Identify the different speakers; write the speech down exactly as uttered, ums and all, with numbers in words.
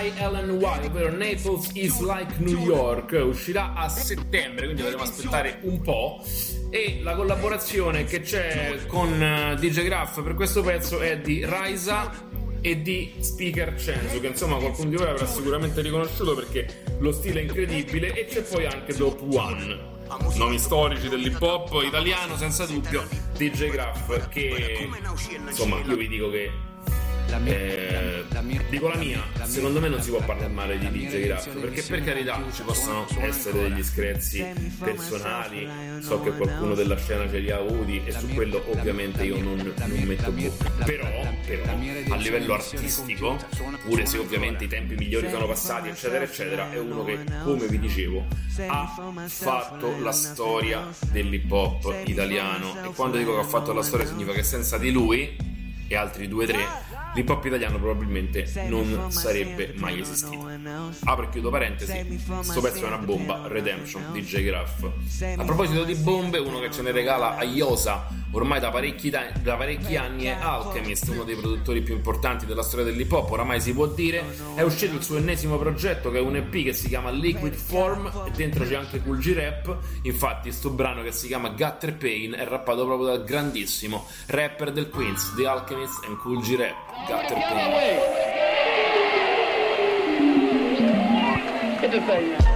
Speaker 1: I L N Y, ovvero Naples is like New York, uscirà a settembre, quindi dovremo aspettare un po'. E la collaborazione che c'è con uh, D J Graff per questo pezzo è di Raisa e di Speaker Cenzo, che insomma qualcuno di voi avrà sicuramente riconosciuto perché lo stile è incredibile. E c'è poi anche Dope One, nomi storici dell'hip hop italiano senza dubbio, D J Graff, che insomma io vi dico che Eh, dico la mia, secondo me non si può parlare male di D J Graff, perché per carità ci possono essere degli screzi personali, so che qualcuno della scena ce li ha avuti e su quello ovviamente io non, non metto bocca, però, però a livello artistico, pure se ovviamente i tempi migliori sono passati eccetera eccetera, è uno che, come vi dicevo, ha fatto la storia dell'hip hop italiano. E quando dico che ha fatto la storia significa che senza di lui e altri due o tre l'hip hop italiano probabilmente non sarebbe mai esistito. Apro e chiudo parentesi, sto pezzo è una bomba, Redemption, D J Graff. A proposito di bombe, uno che ce ne regala a Iosa ormai da parecchi, da parecchi anni è Alchemist, uno dei produttori più importanti della storia dell'hip hop, oramai si può dire. È uscito il suo ennesimo progetto, che è un E P che si chiama Liquid Form, e dentro c'è anche Cool G Rap. Infatti sto brano, che si chiama Gutter Pain, è rappato proprio dal grandissimo rapper del Queens, The Alchemist and Cool G Rap. Gutter Pain.